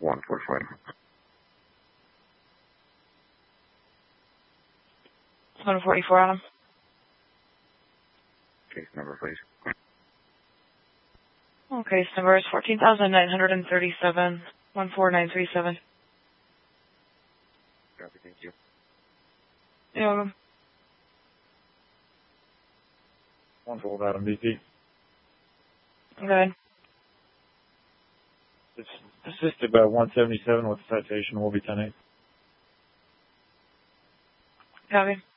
145. 144 on him. Case number, please. Case number is 14,937, 14937. Copy, thank you. You're welcome. 1 Adam BP. Go ahead. It's assisted by 177 with the citation will be 10-8. Copy.